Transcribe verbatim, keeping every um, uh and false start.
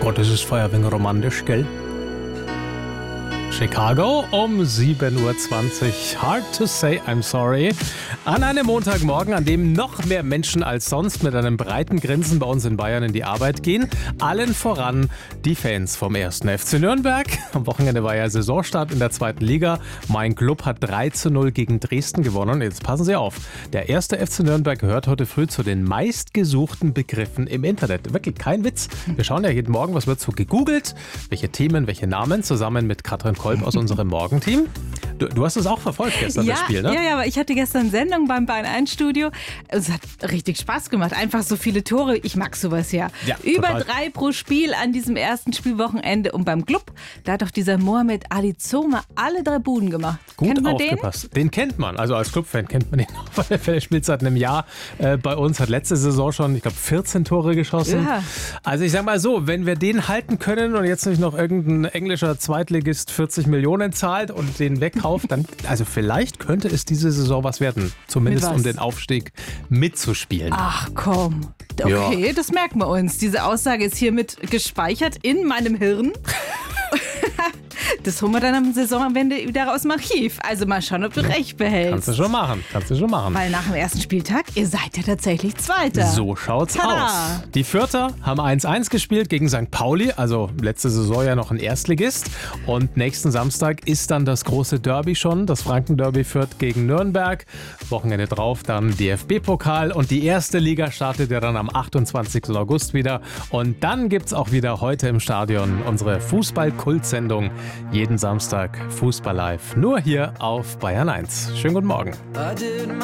Gott, das ist vorher ein wenig romantisch, gell? Chicago um sieben Uhr zwanzig. Hard to say I'm sorry. An einem Montagmorgen, an dem noch mehr Menschen als sonst mit einem breiten Grinsen bei uns in Bayern in die Arbeit gehen. Allen voran die Fans vom ersten F C Nürnberg. Am Wochenende war ja Saisonstart in der zweiten Liga. Mein Club hat drei zu null gegen Dresden gewonnen. Jetzt passen Sie auf. Der erste F C Nürnberg gehört heute früh zu den meistgesuchten Begriffen im Internet. Wirklich kein Witz. Wir schauen ja jeden Morgen, was wird so gegoogelt, welche Themen, welche Namen, zusammen mit Katrin Kolb aus unserem Morgenteam. Du, du hast es auch verfolgt gestern, ja, das Spiel, ne? Ja, ja, aber ich hatte gestern Sendung beim Bayern eins Studio. Es hat richtig Spaß gemacht. Einfach so viele Tore. Ich mag sowas ja. Ja, Über total. drei pro Spiel an diesem ersten Spielwochenende. Und beim Club, da hat doch dieser Mohamed Ali Zoma alle drei Buden gemacht. Gut Kennt man aufgepasst. Den? den kennt man. Also als Clubfan kennt man den auch, weil er spielt seit einem Jahr äh, bei uns. Hat letzte Saison schon, ich glaube, vierzehn Tore geschossen. Ja. Also ich sag mal so, wenn wir den halten können und jetzt nicht noch irgendein englischer Zweitligist vierzig Millionen zahlt und den wegkauft, dann, also vielleicht könnte es diese Saison was werden. Zumindest Mit was? um den Aufstieg mitzuspielen. Ach komm. Okay, Ja. das merken wir uns. Diese Aussage ist hiermit gespeichert in meinem Hirn. Das holen wir dann am Saisonende wieder aus dem Archiv. Also mal schauen, ob du recht behältst. Kannst du schon machen. Kannst du schon machen. Weil nach dem ersten Spieltag, ihr seid ja tatsächlich Zweiter. So schaut's Tada. aus. Die Fürther haben eins eins gespielt gegen Sankt Pauli, also letzte Saison ja noch ein Erstligist. Und nächsten Samstag ist dann das große Derby schon, das Franken-Derby Fürth gegen Nürnberg. Wochenende drauf dann D F B-Pokal und die erste Liga startet ja dann am achtundzwanzigsten August wieder. Und dann gibt's auch wieder heute im Stadion unsere Fußball-Kult-Sendung. Jeden Samstag Fußball live. Nur hier auf Bayern eins. Schönen guten Morgen.